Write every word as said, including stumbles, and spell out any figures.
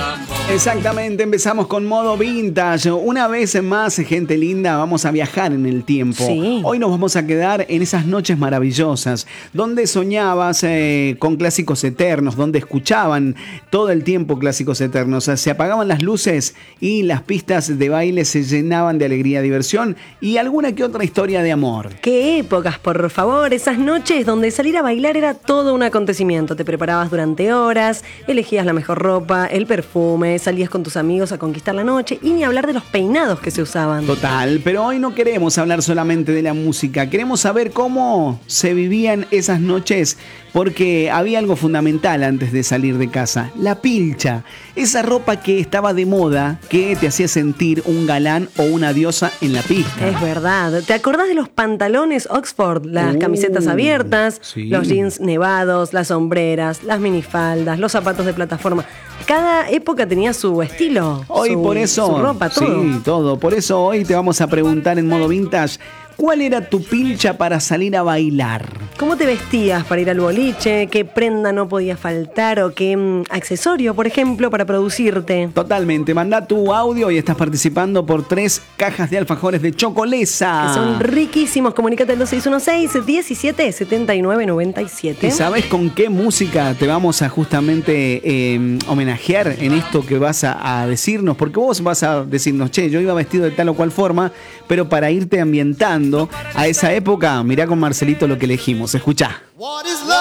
Exactamente, empezamos con modo vintage. Una vez más, gente linda, vamos a viajar en el tiempo. Sí. Hoy nos vamos a quedar en esas noches maravillosas, donde soñabas eh, con clásicos eternos, donde escuchaban todo el tiempo clásicos eternos. Se apagaban las luces y las pistas de baile se llenaban de alegría, diversión y alguna que otra historia de amor. ¡Qué épocas, por favor! Esas noches donde salir a bailar era todo un acontecimiento. Te preparabas durante horas, elegías la mejor ropa, el perfume, salías con tus amigos a conquistar la noche y ni hablar de los peinados que se usaban. Total, pero hoy no queremos hablar solamente de la música, queremos saber cómo se vivían esas noches, porque había algo fundamental antes de salir de casa: la pilcha, esa ropa que estaba de moda, que te hacía sentir un galán o una diosa en la pista. Es verdad. ¿Te acordás de los pantalones Oxford? Las Uh, camisetas abiertas, sí. los jeans nevados, las sombreras, las minifaldas, los zapatos de plataforma. Cada época tenía su estilo, Hoy su, por eso, su ropa, todo. sí, todo. Por eso hoy te vamos a preguntar en modo vintage: ¿cuál era tu pilcha para salir a bailar? ¿Cómo te vestías para ir al boliche? ¿Qué prenda no podía faltar? ¿O qué mm, accesorio, por ejemplo, para producirte? Totalmente, manda tu audio y estás participando por tres cajas de alfajores de Chocolesa. Que son riquísimos. Comunícate al dos seis uno seis, diecisiete setenta y nueve noventa y siete. ¿Y sabes con qué música te vamos a justamente eh, homenajear en esto que vas a, a decirnos? Porque vos vas a decirnos, che, yo iba vestido de tal o cual forma, pero para irte ambientando a esa época, mirá con Marcelito lo que elegimos. Escuchá.